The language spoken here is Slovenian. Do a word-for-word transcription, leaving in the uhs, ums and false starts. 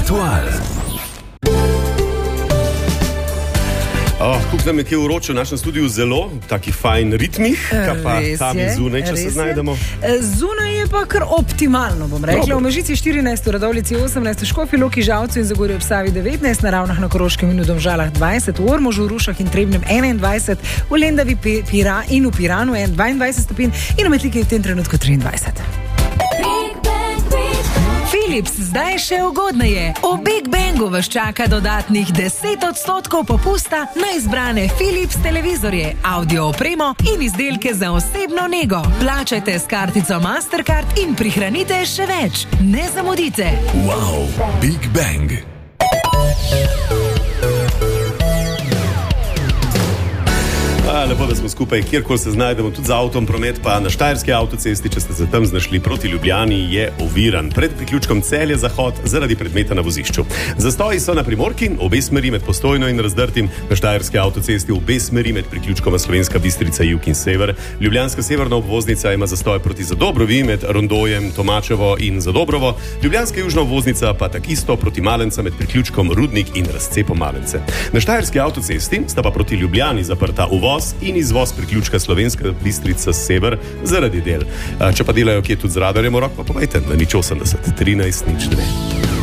Ritual. Oh, tukaj nam je kje vroče v našem studiu zelo, taki fajn ritmih, kaj pa tam je zunaj, če se znajdemo. Zunaj je pa kar optimalno, bom rekla. V Mežici štirinajst, v Radovljici osemnajst, v Škofji Loki, Žalcu in Zagorju ob Savi devetnajst, na Ravnah na Koroškem in v Domžalah dvajset, v Ormožu, Rušah in Trebnjem enaindvajset, v Lendavi Pira in v Piranu dvaindvajset stopinj in v Metliki v tem trenutku triindvajset. Philips, zdaj še ugodneje. V Big Bangu vas čaka dodatnih deset odstotkov popusta na izbrane Philips televizorje, audio opremo in izdelke za osebno nego. Plačajte s kartico Mastercard in prihranite še več. Ne zamudite. Wow, Big Bang. A, lepo, da smo skupaj, kjerkoli se znajdemo, tudi z avtom, promet pa na Štajerski avtocesti, če ste se tam znašli proti Ljubljani, je oviran. Pred priključkom Celje-Zahod zaradi predmeta na vozišču. Zastoji so na Primorki, obe smeri med Postojno in Razdrtim, na Štajerski avtocesti obe smeri med priključkoma Slovenska Bistrica, jug in sever. Ljubljanska severna obvoznica ima zastoj proti Zadobrovi med Rondojem, Tomačevo in Zadobrovo. Ljubljanska južna obvoznica pa tak isto proti Malenca med priključkom Rudnik in razcepom Malence. Na Štajerski avtocesti sta pa proti Ljubljani zaprta uvoz in izvoz priključka Slovenska Bistrica sever zaradi del. Če pa delajo kje tudi z radarjem v rok, pa povejte na nič osemdeset trinajst nič dve.